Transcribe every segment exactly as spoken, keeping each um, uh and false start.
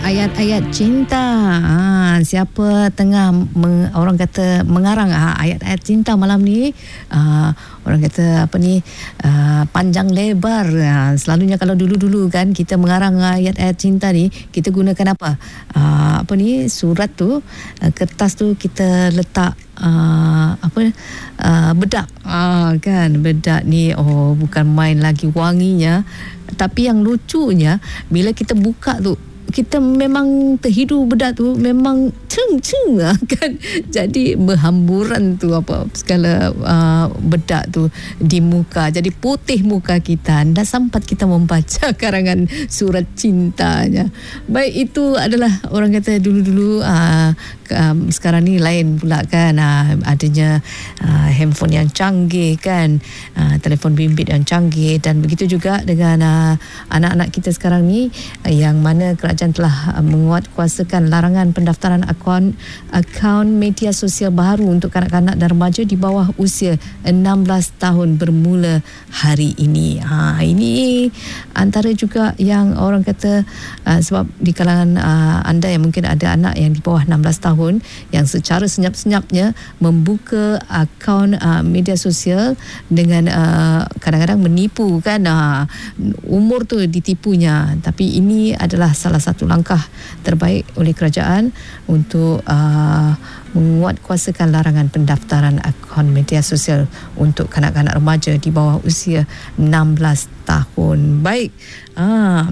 ayat-ayat cinta. Ha, siapa tengah meng, orang kata mengarang ha, ayat-ayat cinta malam ni, ha, orang kata apa ni, uh, panjang lebar. Ha, selalunya kalau dulu-dulu kan kita mengarang ayat-ayat cinta ni, kita gunakan apa? Uh, apa ni, surat tu, uh, kertas tu kita letak Uh, apa uh, bedak, uh, kan bedak ni, oh bukan main lagi wanginya. Tapi yang lucunya bila kita buka tu, kita memang terhidu bedak tu, memang ceng-ceng kan. Jadi berhamburan tu apa segala uh, bedak tu di muka. Jadi putih muka kita. Dah sempat kita membaca karangan surat cintanya. Baik, itu adalah orang kata dulu-dulu. uh, um, Sekarang ni lain pula kan. uh, Adanya uh, handphone yang canggih kan, uh, telefon bimbit yang canggih. Dan begitu juga dengan uh, anak-anak kita sekarang ni, uh, yang mana kerajaan telah menguatkuasakan larangan pendaftaran akaun akaun media sosial baru untuk kanak-kanak dan remaja di bawah usia enam belas tahun bermula hari ini. Ha, ini antara juga yang orang kata, uh, sebab di kalangan uh, anda yang mungkin ada anak yang di bawah enam belas tahun yang secara senyap-senyapnya membuka akaun uh, media sosial dengan uh, kadang-kadang menipu kan, uh, umur tu ditipunya. Tapi ini adalah salah satu satu langkah terbaik oleh kerajaan untuk uh, menguatkuasakan larangan pendaftaran akaun media sosial untuk kanak-kanak remaja di bawah usia enam belas tahun. Baik, uh,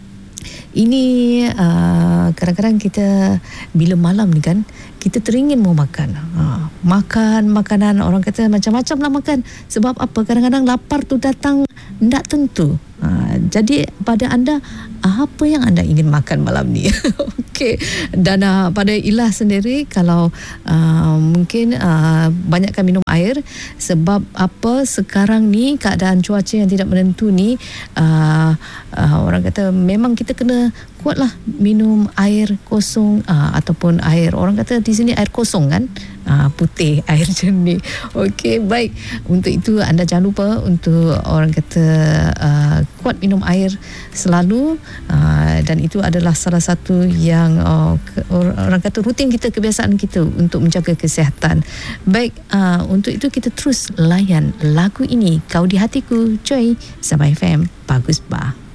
ini uh, kadang-kadang kita bila malam ni kan, kita teringin mau makan. Ha, makan makanan, orang kata macam-macam lah makan. Sebab apa? Kadang-kadang lapar tu datang tak tentu. Ha, jadi pada anda, apa yang anda ingin makan malam ni? Okey. Dan uh, pada Ilah sendiri, kalau uh, mungkin uh, banyakkan minum air. Sebab apa? Sekarang ni keadaan cuaca yang tidak menentu ni, uh, uh, orang kata memang kita kena kuatlah minum air kosong, uh, ataupun air, orang kata di sini air kosong kan, uh, putih, air jernih. Okey, baik. Untuk itu anda jangan lupa untuk orang kata uh, kuat minum air selalu, uh, dan itu adalah salah satu yang uh, ke, orang kata rutin kita, kebiasaan kita untuk menjaga kesihatan. Baik, uh, untuk itu kita terus layan lagu ini, Kau di Hatiku, Joy, Sabah F M, Bagus Bah.